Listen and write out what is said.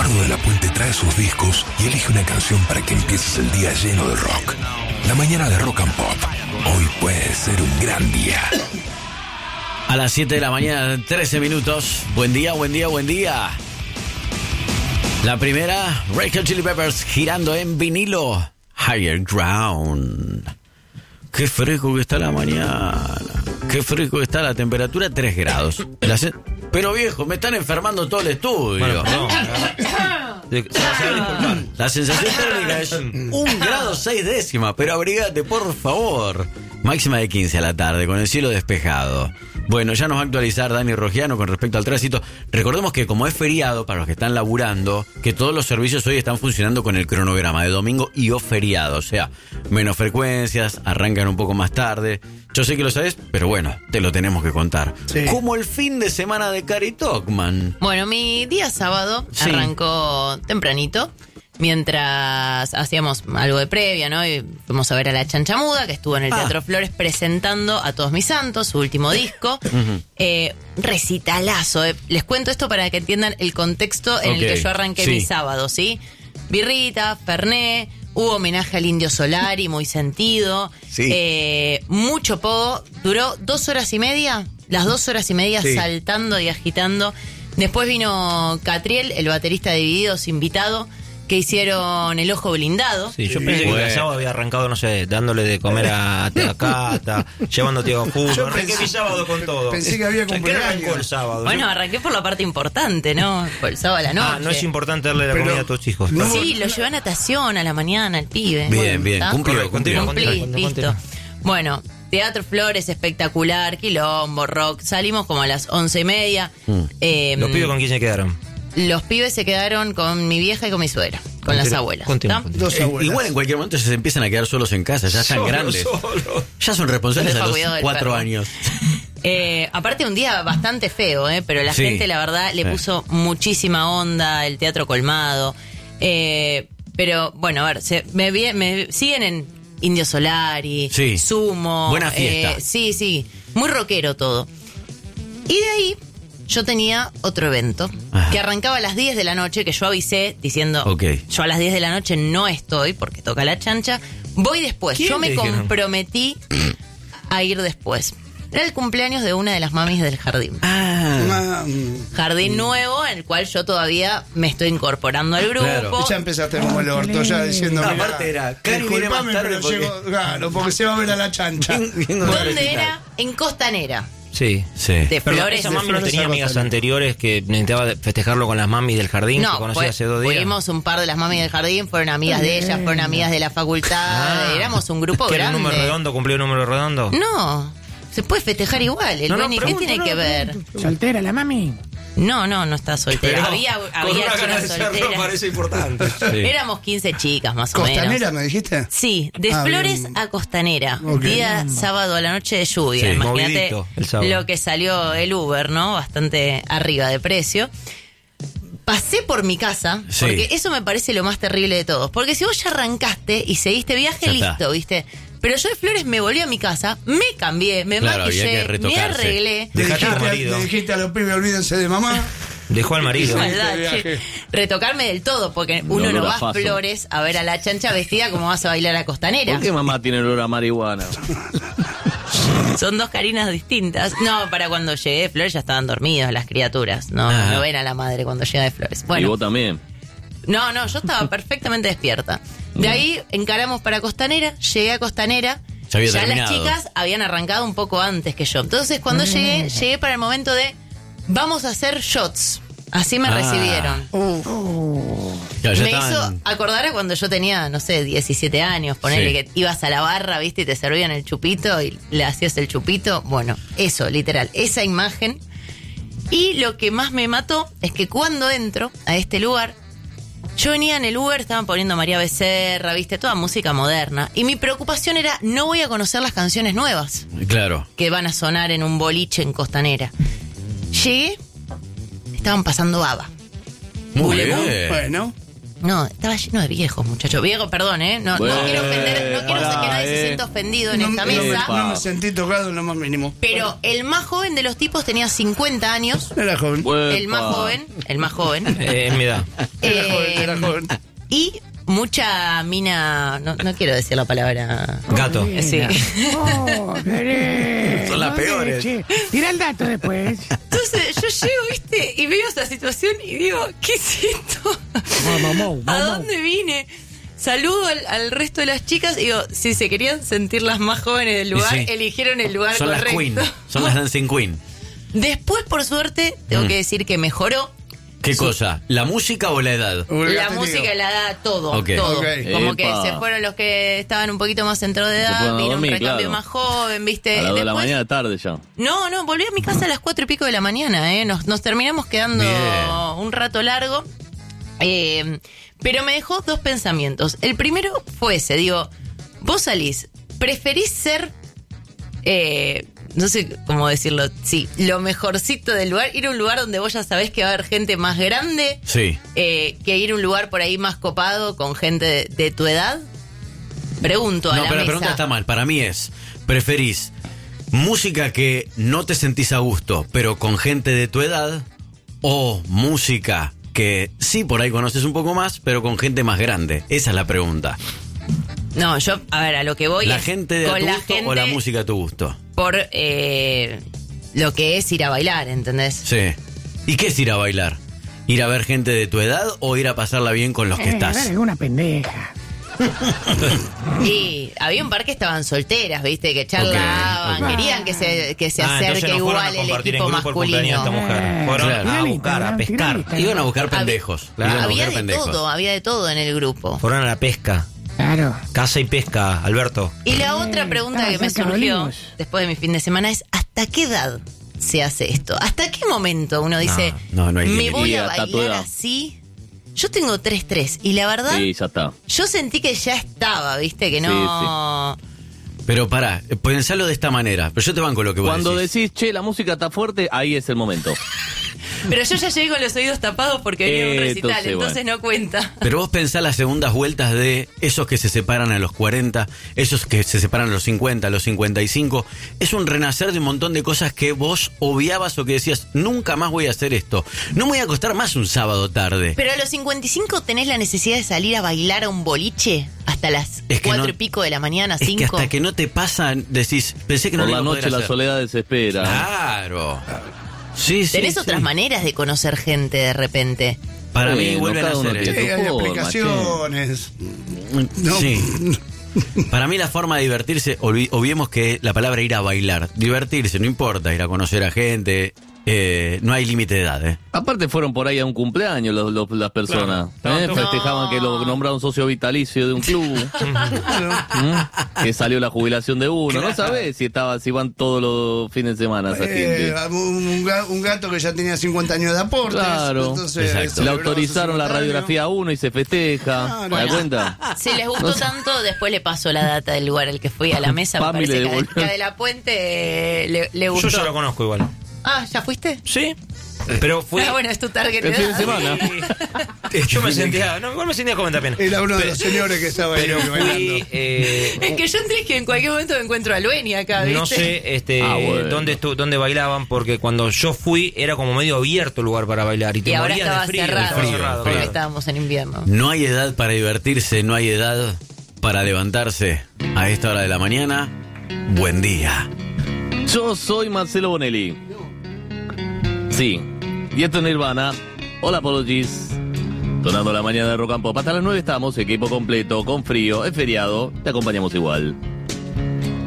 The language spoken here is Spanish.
Bajado de la Puente trae sus discos y elige una canción para que empieces el día lleno de rock. La mañana de Rock and Pop. Hoy puede ser un gran día. A las 7 de la mañana, 13 minutos. Buen día, buen día, buen día. La primera, Red Hot Chili Peppers girando en vinilo. Higher Ground. Qué fresco que está la mañana. Qué fresco que está la temperatura, 3 grados. Pero viejo, me están enfermando todo el estudio. Bueno, no. La sensación térmica es 1 grado 6 décimas, pero abrigate, por favor. Máxima de 15 a la tarde, con el cielo despejado. Bueno, ya nos va a actualizar Dani Rogiano con respecto al tránsito. Recordemos que como es feriado, para los que están laburando, que todos los servicios hoy están funcionando con el cronograma de domingo y o feriado. O sea, menos frecuencias, arrancan un poco más tarde. Yo sé que lo sabes, pero bueno, te lo tenemos que contar. Sí. Como el fin de semana de Cari Tocman. Bueno, mi día sábado arrancó tempranito. Mientras hacíamos algo de previa, ¿no? Y fuimos a ver a La Chancha Muda, que estuvo en el Teatro Flores presentando A Todos Mis Santos, su último disco. Recitalazo. Les cuento esto para que entiendan el contexto en el que yo arranqué mi sábado, ¿sí? Birrita, Fernet, hubo homenaje al Indio Solari, muy sentido. Mucho pogo. Duró 2 horas y media. Las 2 horas y media saltando y agitando. Después vino Catriel, el baterista de Divididos, invitado, que hicieron El Ojo Blindado. Sí, yo pensé que el sábado había arrancado, no sé, dándole de comer a Teacata, llevándote a Julio. Arranqué mi sábado con todo. Pensé que había cumpleaños el sábado. Bueno, arranqué por la parte importante, ¿no? Por el sábado a la noche. No es importante darle la comida a tus hijos. No, sí, lo llevé a natación a la mañana, el pibe. Bien, cumplió. Listo. Bueno, Teatro Flores, espectacular, quilombo, rock. Salimos como a las 11:30. ¿Los pibes con quién se quedaron? Los pibes se quedaron con mi vieja y con mi suegra, con las abuelas. Dos abuelas. Igual en cualquier momento se empiezan a quedar solos en casa, ya están grandes. Ya son responsables a los 4 años. Aparte un día bastante feo, pero la gente la verdad le puso muchísima onda, el teatro colmado. Pero bueno, a ver, me siguen en Indio Solari, Sumo. Buena fiesta. Sí, muy rockero todo. Y de ahí yo tenía otro evento que arrancaba a las 10 de la noche, que yo avisé diciendo, yo a las 10 de la noche no estoy porque toca La Chancha, voy después. Yo me comprometí a ir después. Era el cumpleaños de una de las mamis del jardín. Jardín nuevo, en el cual yo todavía me estoy incorporando al grupo. Claro. Ya empezaste como el orto, ya diciendo... aparte era, Cari viene más tarde porque... Claro, porque se va a ver a La Chancha. ¿Dónde era? En Costanera. Sí. De Flores. ¿Esa mami no tenía amigas anteriores que necesitaba festejarlo con las mamis del jardín que conocí hace 2 días? Fuimos un par de las mamis del jardín, fueron amigas de ellas, fueron amigas de la facultad, éramos un grupo grande. ¿Era un número redondo? ¿Cumplió un número redondo? No, se puede festejar igual. ¿Qué tiene que ver? ¿Soltera la mami? No está soltera. Había chicas solteras. Parece importante. Éramos 15 chicas más o menos. ¿Costanera me dijiste? Sí, de Flores a Costanera. Día sábado a la noche de lluvia. Imagínate lo que salió el Uber, ¿no? Bastante arriba de precio. Pasé por mi casa, porque eso me parece lo más terrible de todos. Porque si vos ya arrancaste y seguiste viaje, listo, ¿viste? Pero yo de Flores me volví a mi casa, me cambié, me maquillé, me arreglé. Le dijiste a los pibes, olvídense de mamá. Dejó al marido. Retocarme del todo, porque uno no va a Flores a ver a La Chancha vestida como vas a bailar a Costanera. ¿Por qué mamá tiene olor a marihuana? Son 2 Carinas distintas. No, para cuando llegué de Flores ya estaban dormidos las criaturas. No ven a la madre cuando llega de Flores. Bueno, ¿y vos también? No, yo estaba perfectamente despierta. De ahí encaramos para Costanera, llegué a Costanera. Ya las chicas habían arrancado un poco antes que yo. Entonces cuando llegué para el momento de vamos a hacer shots. Así me recibieron. Me hizo acordar a cuando yo tenía, no sé, 17 años. Ponele que ibas a la barra, viste, y te servían el chupito y le hacías el chupito. Bueno, eso, literal, esa imagen. Y lo que más me mató es que cuando entro a este lugar, yo venía en el Uber, estaban poniendo María Becerra, viste, toda música moderna. Y mi preocupación era, no voy a conocer las canciones nuevas. Claro. Que van a sonar en un boliche en Costanera. Llegué, estaban pasando ABBA. Muy bien. Bueno. No, estaba lleno de viejos, muchachos. Viejos, perdón, ¿eh? No quiero ofender, no quiero que nadie se sienta ofendido en esta mesa. No me sentí tocado en lo más mínimo. Pero el más joven de los tipos tenía 50 años. Era joven. El más joven. En mi edad. Era joven. Y mucha mina, no quiero decir la palabra. Gato. Sí. Son las peores. Tira el dato después. Entonces yo llego, ¿viste? Y veo esa situación y digo, ¿qué es esto? ¿A dónde vine? Saludo al resto de las chicas y digo, si se querían sentir las más jóvenes del lugar, sí. Eligieron el lugar Son correcto. las Queen, son las Dancing Queen. Después, por suerte, tengo que decir que mejoró. ¿Qué cosa? ¿La música o la edad? La música, la edad, todo. Ok. Todo. Ok. Como Epa. que se fueron los que estaban un poquito más centrados de edad, fueron a vino dormir, un recambio claro. más joven, ¿viste? A las 2 de la Después- mañana, tarde ya. No, volví a mi casa a las 4 y pico de la mañana, ¿eh? Nos terminamos quedando Bien. un rato largo. Pero me dejó dos pensamientos. El primero fue ese, digo, vos salís, ¿preferís ser, no sé cómo decirlo, sí, lo mejorcito del lugar, ir a un lugar donde vos ya sabés que va a haber gente más grande, Sí. que ir a un lugar por ahí más copado con gente de tu edad? Pregunto a No, la pero la mesa. pregunta está mal. Para mí es, ¿preferís música que no te sentís a gusto, pero con gente de tu edad? ¿O música que sí por ahí conoces un poco más, pero con gente más grande? Esa es la pregunta. No, yo, a ver, a lo que voy ¿La es gente de a con tu la gusto gente o la música a tu gusto? por lo que es ir a bailar, ¿entendés? Sí. ¿Y qué es ir a bailar? ¿Ir a ver gente de tu edad o ir a pasarla bien con los que estás? Es una pendeja. Y había un par que estaban solteras, ¿viste? Que charlaban, Ok. querían que se entonces acerque no fueron a igual el compartir equipo en grupo el cumpleaños de esta masculino. mujer. Fueron Claro. a buscar, a pescar. Iban a buscar pendejos. Iban a Había buscar de pendejos. todo, había de todo en el grupo. Fueron a la pesca. Claro. Caza y pesca, Alberto. Y la otra pregunta que me cerca de surgió Olivos. después de mi fin de semana es, ¿hasta qué edad se hace esto? ¿Hasta qué momento uno dice, no hay me límite. voy Y a hasta tu bailar edad. así? Yo tengo 3-3 y la verdad, Sí, ya está. yo sentí que ya estaba, ¿viste? Que no... Pero pará, pensalo de esta manera. Pero yo te banco lo que vos Cuando decís. decís, che, la música está fuerte, ahí es el momento. Pero yo ya llegué con los oídos tapados porque venía un recital, entonces no cuenta. Pero vos pensás las segundas vueltas de esos que se separan a los 40, esos que se separan a los 50, a los 55. Es un renacer de un montón de cosas que vos obviabas o que decías, nunca más voy a hacer esto. No me voy a acostar más un sábado tarde. Pero a los 55 tenés la necesidad de salir a bailar a un boliche hasta las Es que 4 no- y pico de la mañana, Es 5. que hasta que no te pasa, decís, pensé que no Por lo la iba a poder noche la hacer. soledad desespera. Claro. Sí, sí. Tenés sí. otras maneras de conocer gente de repente. Para mí Bueno, vuelven a cada uno hacer tiene eso. Hay forma, aplicaciones. No. Sí. Para mí la forma de divertirse, obviemos que la palabra ir a bailar, divertirse, no importa, ir a conocer a gente, no hay límite de edad, Aparte fueron por ahí a un cumpleaños las personas. Claro. No, Festejaban que lo nombraron socio vitalicio de un club. Que salió la jubilación de uno. No sabés si van todos los fines de semana esa gente. Un gato que ya tenía 50 años de aportes. Claro. Entonces, Exacto. celebró Le autorizaron su la 50 radiografía a uno y se festeja. ¿Te das cuenta? Si les gustó tanto, después le paso la data del lugar al que fui a la mesa. Me Pami parece le que devolvió. que a De La Puente le gustó. Yo ya lo conozco igual. Ah, ¿ya fuiste? Sí. Pero fui. Ah, bueno, es tu target. El fin de edad. semana. Yo me sentía. No, igual me sentía como también. Era uno de los señores que estaba ahí Pero bailando. fui. Es que yo entré que en cualquier momento me encuentro a Lueni acá, ¿viste? No sé bueno. dónde bailaban, porque cuando yo fui era como medio abierto el lugar para bailar. Y te Y ahora morías estaba de frío. cerrado, Estaba cerrado, porque claro. estábamos en invierno. No hay edad para divertirse, no hay edad para levantarse a esta hora de la mañana. Buen día. Yo soy Marcelo Bonelli. Sí. Y esto es Nirvana. Hola, Apologies. Sonando la mañana de Rock and Pop. Hasta las 9 estamos, equipo completo, con frío, es feriado. Te acompañamos igual.